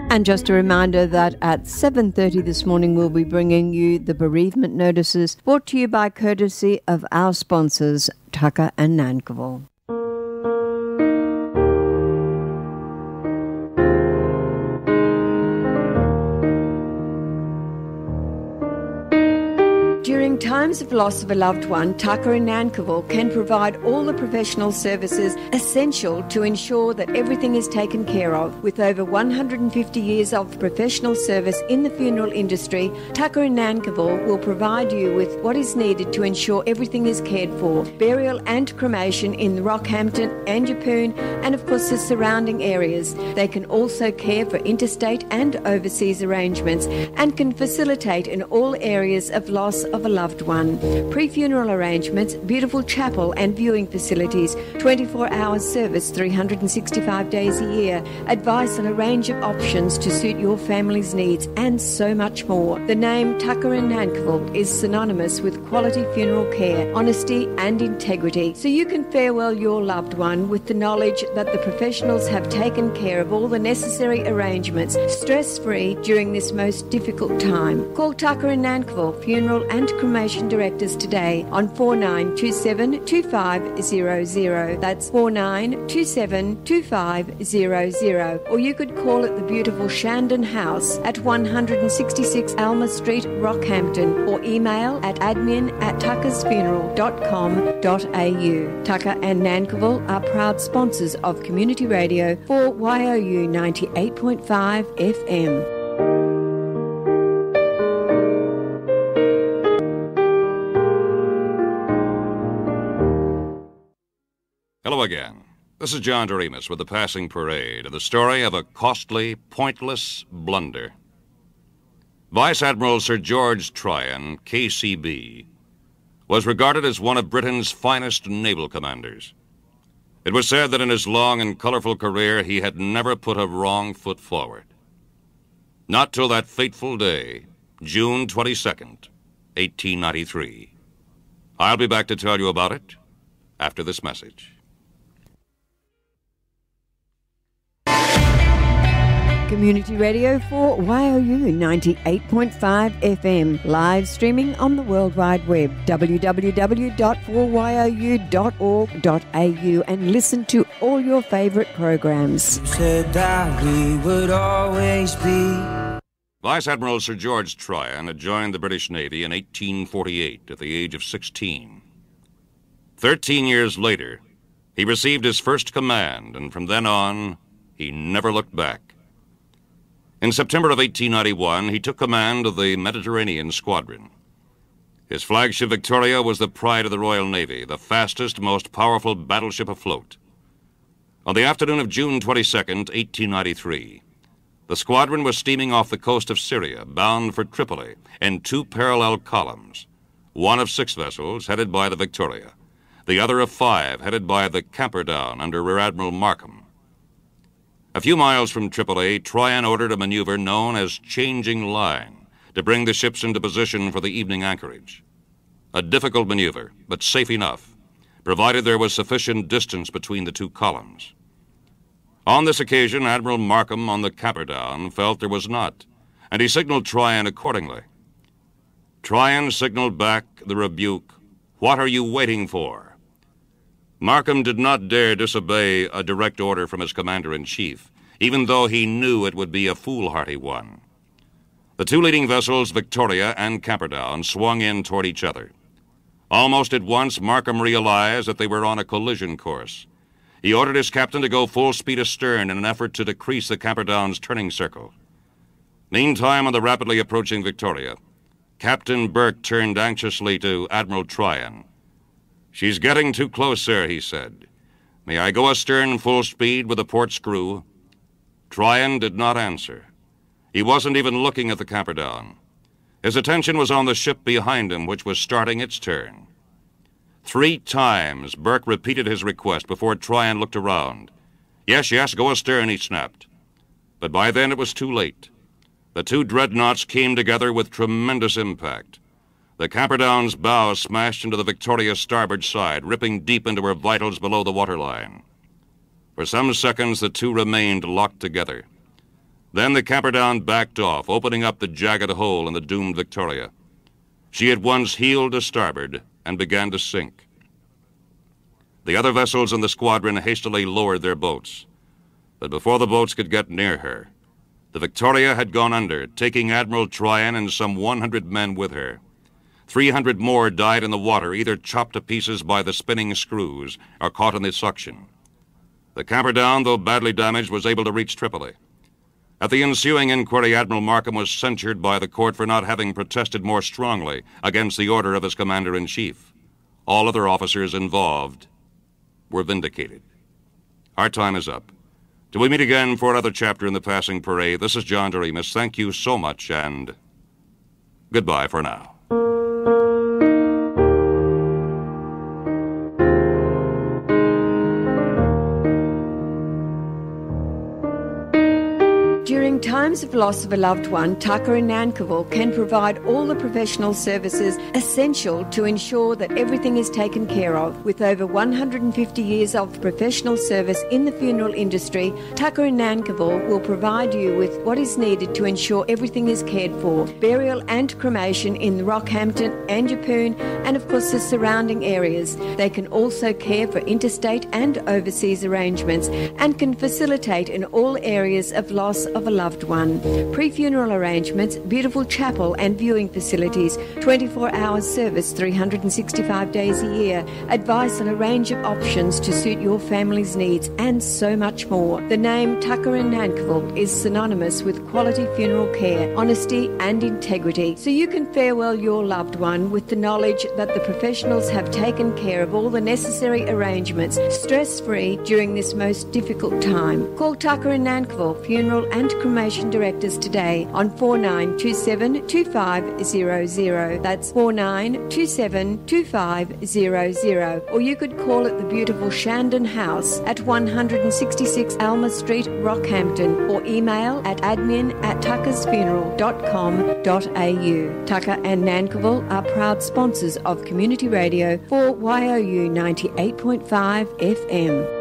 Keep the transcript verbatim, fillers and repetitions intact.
And just a reminder that at seven thirty this morning we'll be bringing you the bereavement notices, brought to you by courtesy of our sponsors, Tucker and Nankivell. During times of loss of a loved one, Tucker and Nankivell can provide all the professional services essential to ensure that everything is taken care of. With over one hundred fifty years of professional service in the funeral industry, Tucker and Nankivell will provide you with what is needed to ensure everything is cared for. Burial and cremation in Rockhampton and Yeppoon, and of course the surrounding areas. They can also care for interstate and overseas arrangements and can facilitate in all areas of loss of a loved one. Pre-funeral arrangements, beautiful chapel and viewing facilities, twenty-four hour service three hundred sixty-five days a year, advice on a range of options to suit your family's needs, and so much more. The name Tucker and Nankivell is synonymous with quality funeral care, honesty and integrity, so you can farewell your loved one with the knowledge that the professionals have taken care of all the necessary arrangements, stress-free during this most difficult time. Call Tucker and Nankivell Funeral and Cremation Directors today on four nine two seven two five zero zero. That's four nine two seven two five zero zero. Or you could call at the beautiful Shandon House at one sixty-six Alma Street, Rockhampton, or email at admin at tuckersfuneral dot com dot a u. Tucker and Nankivell are proud sponsors of Community Radio for Y O U ninety-eight point five F M. Hello again. This is John Doremus with The Passing Parade and the story of a costly, pointless blunder. Vice Admiral Sir George Tryon, K C B, was regarded as one of Britain's finest naval commanders. It was said that in his long and colorful career he had never put a wrong foot forward. Not till that fateful day, June twenty-second, eighteen ninety-three. I'll be back to tell you about it after this message. Community Radio for Y O U ninety-eight point five F M, live streaming on the World Wide Web, w w w dot four y o u dot org dot a u, and listen to all your favourite programs. You said that we would always be. Vice Admiral Sir George Tryon had joined the British Navy in eighteen forty-eight at the age of sixteen. Thirteen years later, he received his first command, and from then on, he never looked back. In September of eighteen ninety-one, he took command of the Mediterranean Squadron. His flagship Victoria was the pride of the Royal Navy, the fastest, most powerful battleship afloat. On the afternoon of June twenty-second, eighteen ninety-three, the squadron was steaming off the coast of Syria, bound for Tripoli, in two parallel columns, one of six vessels headed by the Victoria, the other of five headed by the Camperdown under Rear Admiral Markham. A few miles from Tripoli, Tryon ordered a maneuver known as changing line to bring the ships into position for the evening anchorage. A difficult maneuver, but safe enough, provided there was sufficient distance between the two columns. On this occasion, Admiral Markham on the Camperdown felt there was not, and he signaled Tryon accordingly. Tryon signaled back the rebuke, "What are you waiting for?" Markham did not dare disobey a direct order from his commander-in-chief, even though he knew it would be a foolhardy one. The two leading vessels, Victoria and Camperdown, swung in toward each other. Almost at once, Markham realized that they were on a collision course. He ordered his captain to go full speed astern in an effort to decrease the Camperdown's turning circle. Meantime, on the rapidly approaching Victoria, Captain Burke turned anxiously to Admiral Tryon. "She's getting too close, sir," he said. "May I go astern full speed with the port screw?" Tryon did not answer. He wasn't even looking at the Camperdown. His attention was on the ship behind him, which was starting its turn. Three times Burke repeated his request before Tryon looked around. "Yes, yes, go astern," he snapped. But by then it was too late. The two dreadnoughts came together with tremendous impact. The Camperdown's bow smashed into the Victoria's starboard side, ripping deep into her vitals below the waterline. For some seconds, the two remained locked together. Then the Camperdown backed off, opening up the jagged hole in the doomed Victoria. She at once heeled to starboard and began to sink. The other vessels in the squadron hastily lowered their boats. But before the boats could get near her, the Victoria had gone under, taking Admiral Tryon and some one hundred men with her. Three hundred more died in the water, either chopped to pieces by the spinning screws or caught in the suction. The Camperdown, though badly damaged, was able to reach Tripoli. At the ensuing inquiry, Admiral Markham was censured by the court for not having protested more strongly against the order of his commander-in-chief. All other officers involved were vindicated. Our time is up. Till we meet again for another chapter in the Passing Parade, this is John Doremus. Thank you so much, and goodbye for now. During times of loss of a loved one, Tucker and Nankerville can provide all the professional services essential to ensure that everything is taken care of. With over one hundred fifty years of professional service in the funeral industry, Tucker and Nankerville will provide you with what is needed to ensure everything is cared for. Burial and cremation in Rockhampton, Anjapoon, and of course the surrounding areas. They can also care for interstate and overseas arrangements and can facilitate in all areas of loss of a loved one. Pre-funeral arrangements, beautiful chapel and viewing facilities, twenty-four hour service, three hundred sixty-five days a year, advice on a range of options to suit your family's needs, and so much more. The name Tucker and Nankerville is synonymous with quality funeral care, honesty and integrity, so you can farewell your loved one with the knowledge that the professionals have taken care of all the necessary arrangements, stress-free during this most difficult time. Call Tucker and Nankerville Funeral and Cremation Directors today on four nine two seven two five zero zero. That's four nine two seven two five zero zero. Or you could call at the beautiful Shandon House at one sixty-six Alma Street, Rockhampton, or email at admin at tuckersfuneral dot com dot a u. Tucker and Nankerville are proud sponsors of Community Radio for Y O U ninety-eight point five F M.